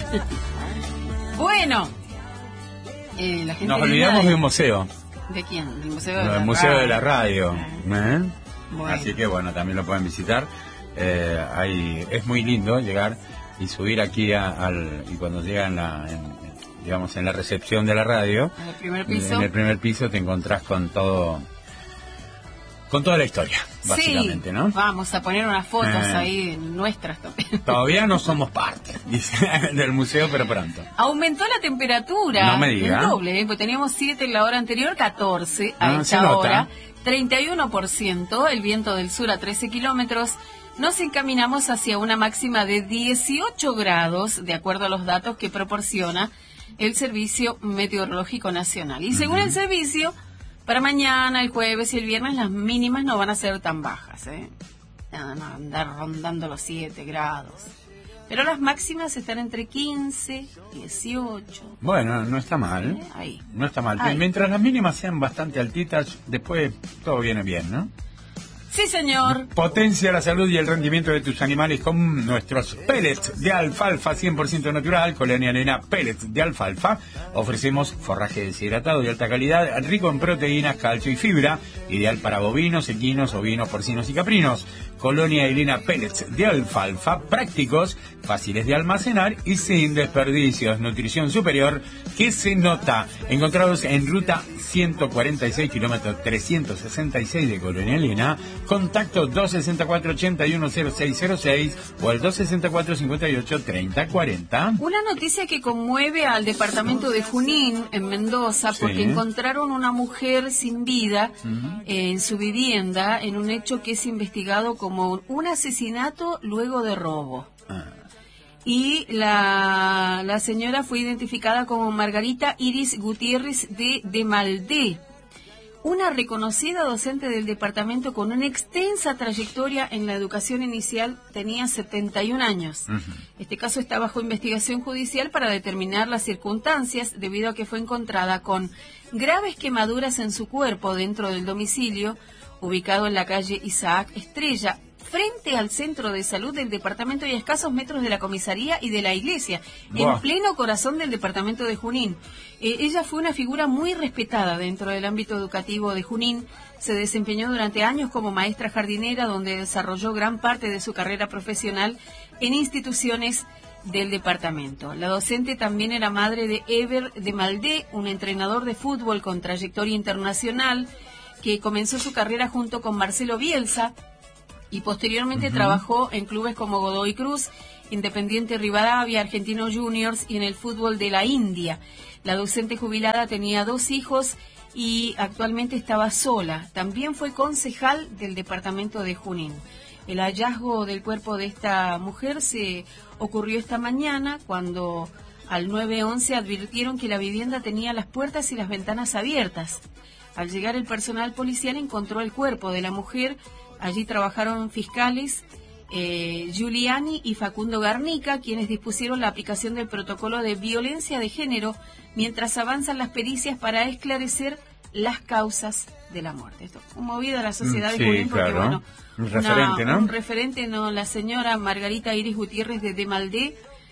Bueno, la gente nos olvidamos de un museo. ¿De quién? ¿Del museo El Museo de la Radio. Bueno. Así que bueno, también lo pueden visitar. Ahí es muy lindo llegar y subir aquí y cuando llegan digamos en la recepción de la radio, en el primer piso te encontrás con toda la historia, básicamente, sí, ¿no? Vamos a poner unas fotos ahí nuestras también. Todavía no somos parte del museo, pero pronto. Aumentó la temperatura. No me diga. El doble, porque teníamos 7 en la hora anterior, 14 a esta hora. 31%, el viento del sur a 13 kilómetros. Nos encaminamos hacia una máxima de 18 grados, de acuerdo a los datos que proporciona el Servicio Meteorológico Nacional. Y según el servicio, para mañana, el jueves y el viernes, las mínimas no van a ser tan bajas, van a andar rondando los 7 grados. Pero las máximas están entre 15, 18. Bueno, no está mal. Ahí. No está mal. Ahí. Mientras las mínimas sean bastante altitas, después todo viene bien, ¿no? Sí, señor. Potencia la salud y el rendimiento de tus animales con nuestros pellets de alfalfa 100% natural. Colonia Arena Pellets de alfalfa. Ofrecemos forraje deshidratado de alta calidad, rico en proteínas, calcio y fibra, ideal para bovinos, equinos, ovinos, porcinos y caprinos. Colonia Elena Pellets de alfalfa, prácticos, fáciles de almacenar y sin desperdicios. Nutrición superior que se nota. Encontrados en ruta 146, kilómetro 366 de Colonia Elena. Contacto 264-810606 o el 264-58-3040. Una noticia que conmueve al departamento de Junín, en Mendoza, porque encontraron una mujer sin vida en su vivienda en un hecho que es investigado como un asesinato luego de robo. Y la señora fue identificada como Margarita Iris Gutiérrez de Maldé, una reconocida docente del departamento con una extensa trayectoria en la educación inicial. Tenía 71 años. Este caso está bajo investigación judicial para determinar las circunstancias, debido a que fue encontrada con graves quemaduras en su cuerpo dentro del domicilio, ubicado en la calle Isaac Estrella, frente al centro de salud del departamento y a escasos metros de la comisaría y de la iglesia, en pleno corazón del departamento de Junín. Ella fue una figura muy respetada dentro del ámbito educativo de Junín. Se desempeñó durante años como maestra jardinera, donde desarrolló gran parte de su carrera profesional en instituciones del departamento. La docente también era madre de Ever de Maldé, un entrenador de fútbol con trayectoria internacional, que comenzó su carrera junto con Marcelo Bielsa, y posteriormente trabajó en clubes como Godoy Cruz, Independiente Rivadavia, Argentinos Juniors y en el fútbol de la India. La docente jubilada tenía 2 hijos y actualmente estaba sola. También fue concejal del departamento de Junín. El hallazgo del cuerpo de esta mujer se ocurrió esta mañana, cuando al 911 advirtieron que la vivienda tenía las puertas y las ventanas abiertas. Al llegar el personal policial encontró el cuerpo de la mujer. Allí trabajaron fiscales Giuliani y Facundo Garnica, quienes dispusieron la aplicación del protocolo de violencia de género mientras avanzan las pericias para esclarecer las causas de la muerte. Esto conmovida a la sociedad de Junín, porque claro. bueno, un referente, ¿no? La señora Margarita Iris Gutiérrez de Maldé,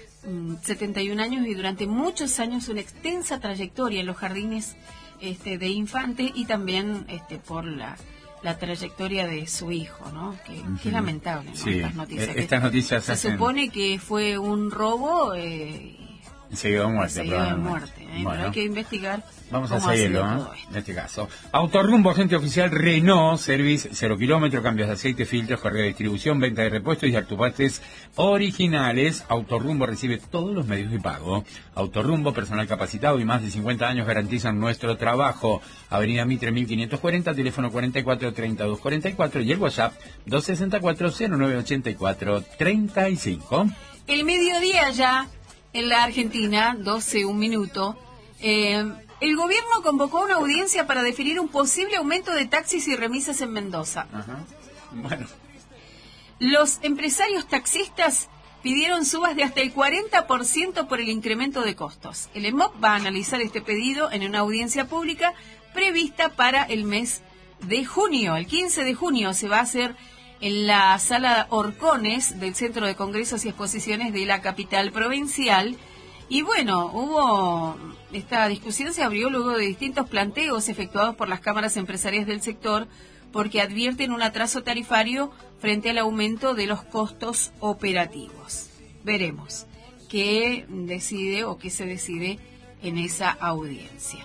71 años y durante muchos años una extensa trayectoria en los jardines de infante, y también por la trayectoria de su hijo, ¿no? Que es lamentable, ¿no? Sí. Estas noticias se hacen... supone que fue un robo seguido de muerte. Bueno, hay que investigar. Vamos a seguirlo, en este caso. Autorrumbo, agente oficial Renault, service 0 kilómetros, cambios de aceite, filtros, correo de distribución, venta de repuestos y autopartes originales. Autorrumbo recibe todos los medios de pago. Autorrumbo, personal capacitado y más de 50 años garantizan nuestro trabajo. Avenida Mitre 1540, teléfono 44 32 44 y el WhatsApp 264 0984 35. El mediodía ya en la Argentina, 12:01. El gobierno convocó una audiencia para definir un posible aumento de taxis y remisas en Mendoza. Bueno. Los empresarios taxistas pidieron subas de hasta el 40% por el incremento de costos. El EMOP va a analizar este pedido en una audiencia pública prevista para el mes de junio. El 15 de junio se va a hacer en la sala Orcones del Centro de Congresos y Exposiciones de la capital provincial. Y bueno, esta discusión se abrió luego de distintos planteos efectuados por las cámaras empresarias del sector, porque advierten un atraso tarifario frente al aumento de los costos operativos. Veremos qué decide o qué se decide en esa audiencia.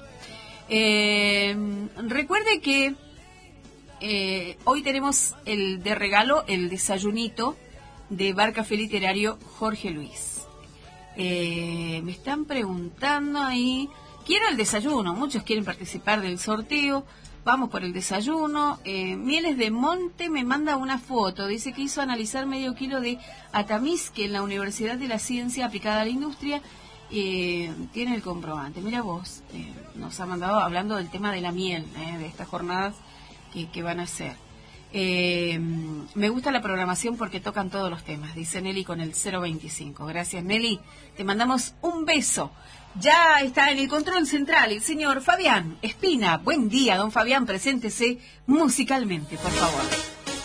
Recuerde que hoy tenemos de regalo el desayunito de Bar Café Literario Jorge Luis. Me están preguntando ahí, quiero el desayuno, muchos quieren participar del sorteo. Vamos por el desayuno. Mieles de Monte me manda una foto. Dice que hizo analizar medio kilo de atamisque en la Universidad de la Ciencia Aplicada a la Industria. Tiene el comprobante. Mira vos, nos ha mandado hablando del tema de la miel, de estas jornadas que van a hacer. Me gusta la programación porque tocan todos los temas, dice Nelly con el 025. Gracias, Nelly. Te mandamos un beso. Ya está en el control central el señor Fabián Espina. Buen día, don Fabián, preséntese musicalmente, por favor.